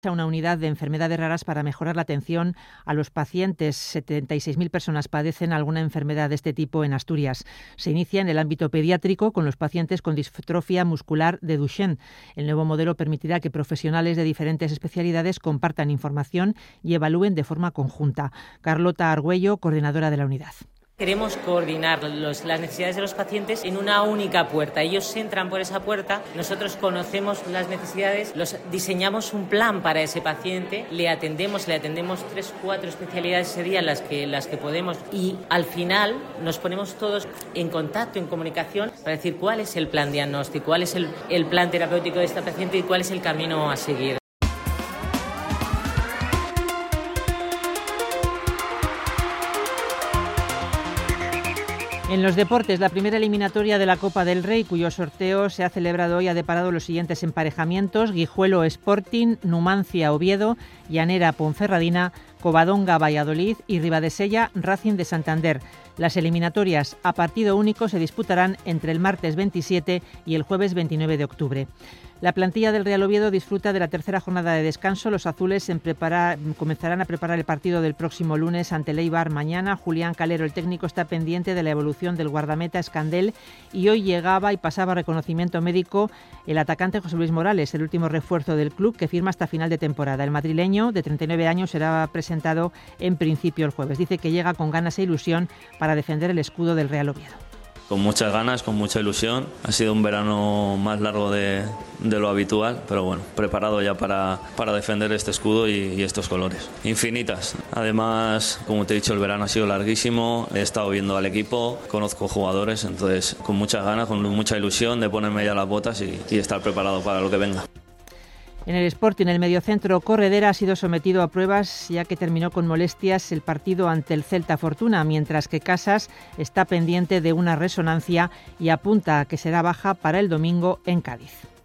A una unidad de enfermedades raras para mejorar la atención a los pacientes. 76.000 personas padecen alguna enfermedad de este tipo en Asturias. Se inicia en el ámbito pediátrico con los pacientes con distrofia muscular de Duchenne. El nuevo modelo permitirá que profesionales de diferentes especialidades compartan información y evalúen de forma conjunta. Carlota Argüello, coordinadora de la unidad. Queremos coordinar las necesidades de los pacientes en una única puerta. Ellos entran por esa puerta, nosotros conocemos las necesidades, diseñamos un plan para ese paciente, le atendemos 3-4 especialidades ese día las que podemos, y al final nos ponemos todos en contacto, en comunicación, para decir cuál es el plan diagnóstico, cuál es el plan terapéutico de este paciente y cuál es el camino a seguir. En los deportes, la primera eliminatoria de la Copa del Rey, cuyo sorteo se ha celebrado hoy, ha deparado los siguientes emparejamientos: Guijuelo Sporting, Numancia Oviedo, Llanera Ponferradina, Covadonga Valladolid y Ribadesella Racing de Santander. Las eliminatorias a partido único se disputarán entre el martes 27 y el jueves 29 de octubre. La plantilla del Real Oviedo disfruta de la tercera jornada de descanso. Los azules comenzarán a preparar el partido del próximo lunes ante el Eibar mañana. Julián Calero, el técnico, está pendiente de la evolución del guardameta Escandel, y hoy llegaba y pasaba reconocimiento médico el atacante José Luis Morales, el último refuerzo del club, que firma hasta final de temporada. El madrileño, de 39 años, será presentado en principio el jueves. Dice que llega con ganas e ilusión para defender el escudo del Real Oviedo. Con muchas ganas, con mucha ilusión. Ha sido un verano más largo de lo habitual, pero bueno, preparado ya para defender este escudo y estos colores. Infinitas. Además, como te he dicho, el verano ha sido larguísimo. He estado viendo al equipo, conozco jugadores, entonces con muchas ganas, con mucha ilusión de ponerme ya las botas y estar preparado para lo que venga. En el Sporting, el mediocentro Corredera ha sido sometido a pruebas, ya que terminó con molestias el partido ante el Celta Fortuna, mientras que Casas está pendiente de una resonancia y apunta a que será baja para el domingo en Cádiz.